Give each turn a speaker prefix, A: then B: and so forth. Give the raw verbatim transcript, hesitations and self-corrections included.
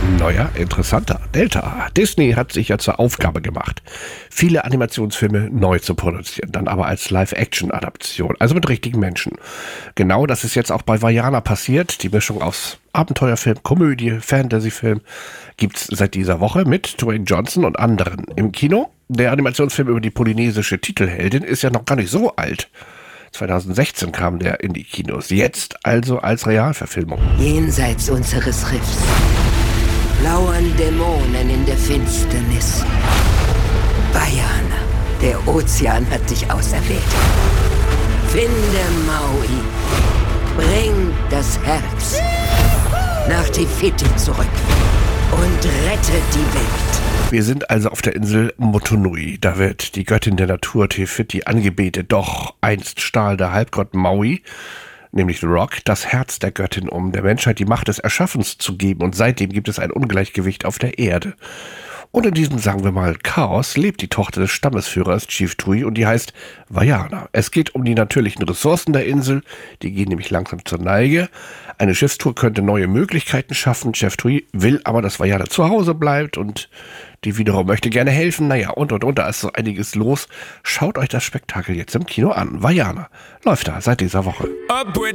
A: Neuer, interessanter. Delta. Disney hat sich ja zur Aufgabe gemacht, viele Animationsfilme neu zu produzieren, dann aber als Live-Action-Adaption, also mit richtigen Menschen. Genau das ist jetzt auch bei Vaiana passiert. Die Mischung aus Abenteuerfilm, Komödie, Fantasyfilm gibt's seit dieser Woche mit Dwayne Johnson und anderen im Kino. Der Animationsfilm über die polynesische Titelheldin ist ja noch gar nicht so alt. zwanzig sechzehn kam der in die Kinos, jetzt also als Realverfilmung.
B: Jenseits unseres Riffs lauern Dämonen in der Finsternis. Vaiana, der Ozean hat dich auserwählt. Finde Maui, bring das Herz nach Te Fiti zurück und rette die Welt.
A: Wir sind also auf der Insel Motunui. Da wird die Göttin der Natur Te Fiti angebetet. Doch einst stahl der Halbgott Maui, nämlich The Rock, das Herz der Göttin, um der Menschheit die Macht des Erschaffens zu geben. Und seitdem gibt es ein Ungleichgewicht auf der Erde. Und in diesem, sagen wir mal, Chaos lebt die Tochter des Stammesführers Chief Tui und die heißt Vaiana. Es geht um die natürlichen Ressourcen der Insel, die gehen nämlich langsam zur Neige. Eine Schiffstour könnte neue Möglichkeiten schaffen. Chief Tui will aber, dass Vaiana zu Hause bleibt und die wiederum möchte gerne helfen. Naja, und und und, da ist so einiges los. Schaut euch das Spektakel jetzt im Kino an. Vaiana läuft da seit dieser Woche.
C: Up with